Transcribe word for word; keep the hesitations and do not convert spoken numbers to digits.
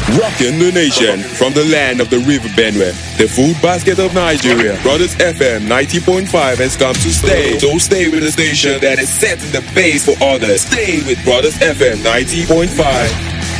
Rocking the nation from the land of the river Benue, the food basket of Nigeria. Brothers F M ninety point five has come to stay. So stay with the station that is setting the pace for others. Stay with Brothers F M ninety point five.